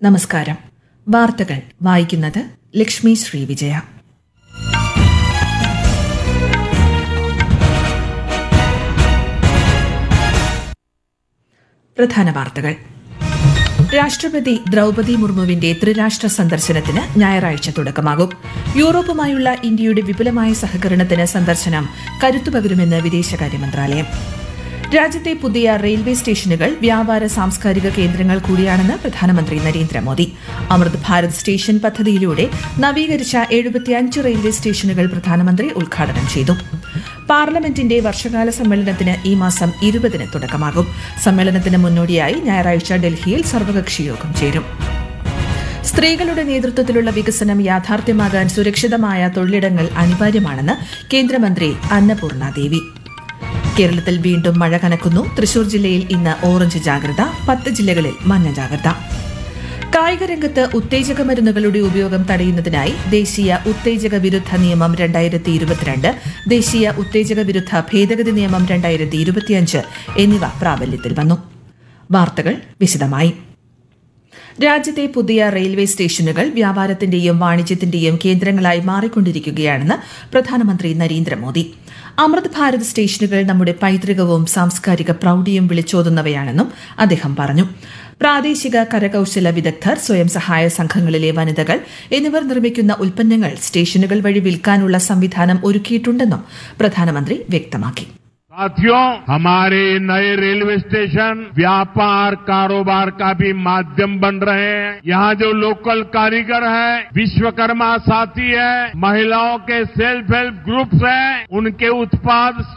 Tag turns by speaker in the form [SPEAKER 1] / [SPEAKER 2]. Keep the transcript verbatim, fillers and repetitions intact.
[SPEAKER 1] നമസ്കാരം. വാർത്തകൾ വായിക്കുന്നത് ലക്ഷ്മി ശ്രീ വിജയ. പ്രധാന വാർത്തകൾ. രാഷ്ട്രപതി ദ്രൌപദി മുർമുവിന്റെ ത്രിരാഷ്ട്ര സന്ദർശനത്തിന് ഞായറാഴ്ച തുടക്കമാകും. യൂറോപ്പുമായുള്ള ഇന്ത്യയുടെ വിപുലമായ സഹകരണത്തിന് സന്ദർശനം കരുത്തുപകരുമെന്ന് വിദേശകാര്യ മന്ത്രാലയം. രാജ്യത്തെ പുതിയ റെയിൽവേ സ്റ്റേഷനുകൾ വ്യാപാര സാംസ്കാരിക കേന്ദ്രങ്ങൾ കൂടിയാണെന്ന് പ്രധാനമന്ത്രി നരേന്ദ്രമോദി. അമൃത് ഭാരത് സ്റ്റേഷൻ പദ്ധതിയിലൂടെ നവീകരിച്ച എഴുപത്തിയഞ്ച് റെയിൽവേ സ്റ്റേഷനുകൾ പ്രധാനമന്ത്രി ഉദ്ഘാടനം ചെയ്തു. പാർലമെന്റിന്റെ വർഷകാല സമ്മേളനത്തിന് ഈ മാസം ഇരുപതിന് തുടക്കമാകും. സമ്മേളനത്തിന് മുന്നോടിയായി ഞായറാഴ്ച ഡൽഹിയിൽ സർവകക്ഷി യോഗം ചേരും. സ്ത്രീകളുടെ നേതൃത്വത്തിലുള്ള വികസനം യാഥാർത്ഥ്യമാകാൻ സുരക്ഷിതമായ തൊഴിലിടങ്ങൾ അനിവാര്യമാണെന്ന് കേന്ദ്രമന്ത്രി അന്നപൂർണ ദേവി. കേരളത്തിൽ വീണ്ടും മഴ കനക്കുന്നു. തൃശൂർ ജില്ലയിൽ ഇന്ന് ഓറഞ്ച് ജാഗ്രത, പത്ത് ജില്ലകളിൽ മഞ്ഞ ജാഗ്രത. കായിക രംഗത്ത് ഉത്തേജക മരുന്നുകളുടെ ഉപയോഗം തടയുന്നതിനായി ദേശീയ ഉത്തേജക വിരുദ്ധ നിയമം രണ്ടായിരത്തി ഇരുപത്തിരണ്ട്, ദേശീയ ഉത്തേജക വിരുദ്ധ ഭേദഗതി നിയമം രണ്ടായിരത്തി ഇരുപത്തിയഞ്ച് എന്നിവ പ്രാബല്യത്തിൽ വന്നു. വാർത്തകൾ വിശദമായി. രാജ്യത്തെ പുതിയ റെയിൽവേ സ്റ്റേഷനുകൾ വ്യാപാരത്തിന്റെയും വാണിജ്യത്തിന്റെയും കേന്ദ്രങ്ങളായി മാറിക്കൊണ്ടിരിക്കുകയാണെന്ന് പ്രധാനമന്ത്രി നരേന്ദ്രമോദി. അമൃത് ഭാരത് സ്റ്റേഷനുകൾ നമ്മുടെ പൈതൃകവും സാംസ്കാരിക പ്രൌഢിയും വിളിച്ചോതുന്നവയാണെന്നും അദ്ദേഹം പറഞ്ഞു. പ്രാദേശിക കരകൌശല വിദഗ്ധർ, സ്വയം സഹായ സംഘങ്ങളിലെ വനിതകൾ എന്നിവർ നിർമ്മിക്കുന്ന ഉൽപ്പന്നങ്ങൾ സ്റ്റേഷനുകൾ വഴി വിൽക്കാനുള്ള സംവിധാനം ഒരുക്കിയിട്ടുണ്ടെന്നും പ്രധാനമന്ത്രി വ്യക്തമാക്കി.
[SPEAKER 2] साथियों, हमारे नए रेलवे स्टेशन व्यापार कारोबार का भी माध्यम बन रहे हैं. यहाँ जो लोकल कारीगर है, विश्वकर्मा साथी है, महिलाओं के सेल्फ हेल्प ग्रुप्स हैं, उनके उत्पाद